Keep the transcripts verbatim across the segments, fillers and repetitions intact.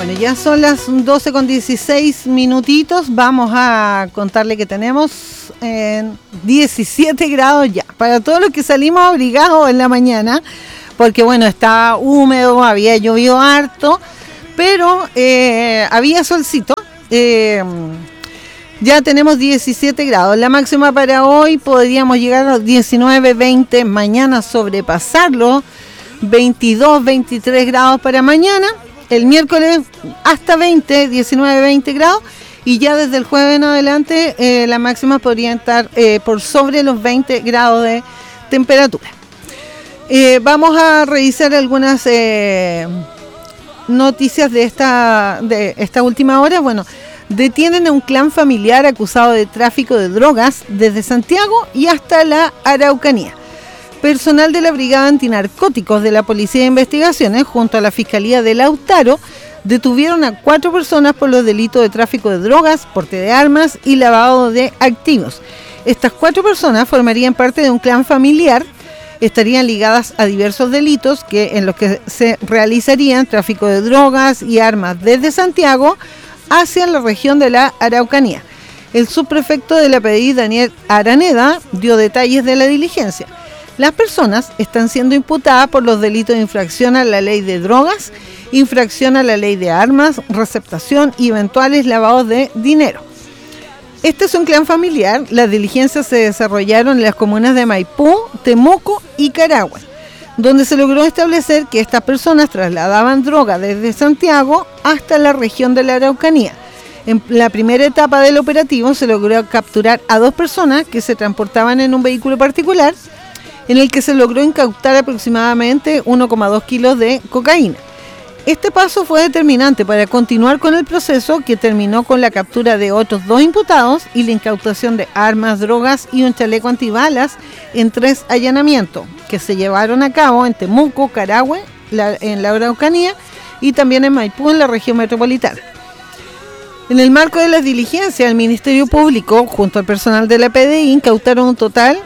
Bueno, ya son las doce con dieciséis minutitos. Vamos a contarle que tenemos eh, diecisiete grados ya. Para todos los que salimos abrigados en la mañana, porque bueno, está húmedo, había llovido harto, pero eh, había solcito. Eh, ya tenemos diecisiete grados. La máxima para hoy podríamos llegar a los diecinueve, veinte. Mañana sobrepasarlo. veintidós, veintitrés grados para mañana. El miércoles hasta veinte, diecinueve, veinte grados. Y ya desde el jueves en adelante eh, la máxima podría estar eh, por sobre los veinte grados de temperatura. Eh, vamos a revisar algunas eh, noticias de esta, de esta última hora. Bueno, detienen a un clan familiar acusado de tráfico de drogas desde Santiago y hasta la Araucanía. Personal de la Brigada Antinarcóticos de la Policía de Investigaciones, junto a la Fiscalía de Lautaro, detuvieron a cuatro personas por los delitos de tráfico de drogas, porte de armas y lavado de activos. Estas cuatro personas formarían parte de un clan familiar, estarían ligadas a diversos delitos que, en los que se realizarían tráfico de drogas y armas desde Santiago hacia la región de la Araucanía. El subprefecto de la P D I, Daniel Araneda, dio detalles de la diligencia. Las personas están siendo imputadas por los delitos de infracción a la ley de drogas, infracción a la ley de armas, receptación y eventuales lavados de dinero. Este es un clan familiar. Las diligencias se desarrollaron en las comunas de Maipú, Temuco y Carahue, donde se logró establecer que estas personas trasladaban droga desde Santiago hasta la región de la Araucanía. En la primera etapa del operativo se logró capturar a dos personas que se transportaban en un vehículo particular, en el que se logró incautar aproximadamente uno coma dos kilos de cocaína. Este paso fue determinante para continuar con el proceso, que terminó con la captura de otros dos imputados y la incautación de armas, drogas y un chaleco antibalas en tres allanamientos que se llevaron a cabo en Temuco, Carahue, la, en la Araucanía, y también en Maipú, en la región metropolitana. En el marco de las diligencias, el Ministerio Público, junto al personal de la P D I, incautaron un total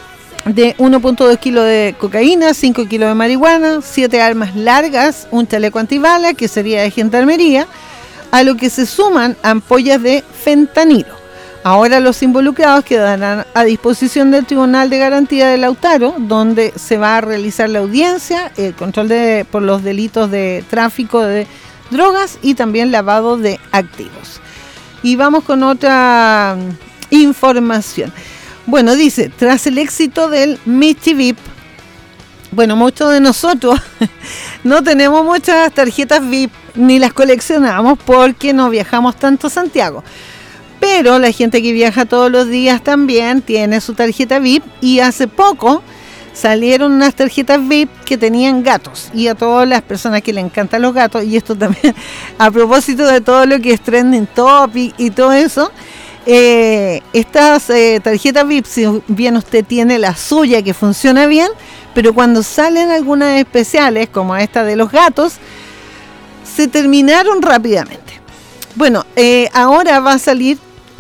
de uno punto dos kilos de cocaína, cinco kilos de marihuana, siete armas largas, un chaleco antibala, que sería de gendarmería, a lo que se suman ampollas de fentanilo. Ahora los involucrados quedarán a disposición del Tribunal de Garantía de Lautaro, donde se va a realizar la audiencia, el control de, por los delitos de tráfico de drogas y también lavado de activos. Y vamos con otra información. Bueno, dice, tras el éxito del Michi V I P, bueno, muchos de nosotros no tenemos muchas tarjetas V I P, ni las coleccionamos porque no viajamos tanto a Santiago. Pero la gente que viaja todos los días también tiene su tarjeta V I P, y hace poco salieron unas tarjetas V I P que tenían gatos, y a todas las personas que le encantan los gatos, y esto también a propósito de todo lo que es trending topic y todo eso. Eh, estas eh, tarjetas V I P, si bien usted tiene la suya que funciona bien, pero cuando salen algunas especiales como esta de los gatos, se terminaron rápidamente. Bueno, eh, ahora va a salir,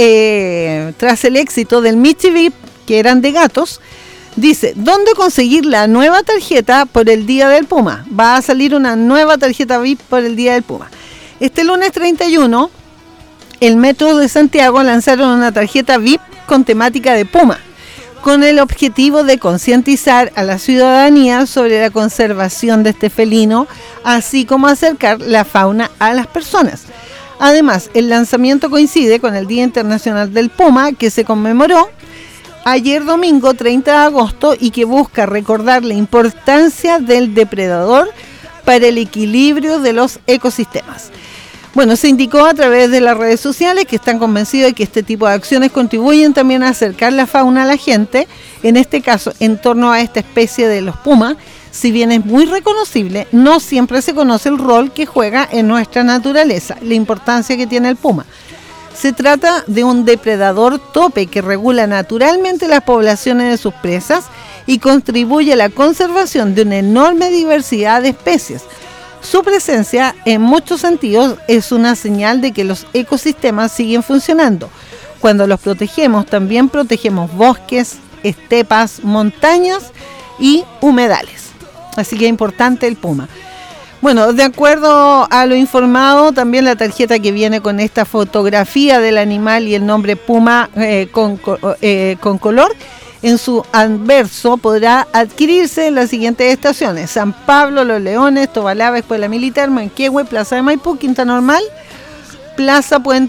eh, tras el éxito del Michi V I P, que eran de gatos, dice, ¿dónde conseguir la nueva tarjeta por el Día del Puma? Va a salir una nueva tarjeta V I P por el Día del Puma. Este lunes treinta y uno, el Metro de Santiago lanzaron una tarjeta V I P con temática de puma, con el objetivo de concientizar a la ciudadanía sobre la conservación de este felino, así como acercar la fauna a las personas. Además, el lanzamiento coincide con el Día Internacional del Puma, que se conmemoró ayer domingo treinta de agosto y que busca recordar la importancia del depredador para el equilibrio de los ecosistemas. Bueno, se indicó a través de las redes sociales que están convencidos de que este tipo de acciones contribuyen también a acercar la fauna a la gente, en este caso en torno a esta especie de los pumas. Si bien es muy reconocible, no siempre se conoce el rol que juega en nuestra naturaleza, la importancia que tiene el puma. Se trata de un depredador tope que regula naturalmente las poblaciones de sus presas y contribuye a la conservación de una enorme diversidad de especies. Su presencia, en muchos sentidos, es una señal de que los ecosistemas siguen funcionando. Cuando los protegemos, también protegemos bosques, estepas, montañas y humedales. Así que es importante el puma. Bueno, de acuerdo a lo informado, también la tarjeta que viene con esta fotografía del animal y el nombre Puma eh, con, eh, con color, en su anverso podrá adquirirse en las siguientes estaciones: San Pablo, Los Leones, Tobalaba, Escuela Militar, Manquehue, Plaza de Maipú, Quinta Normal, Plaza Puente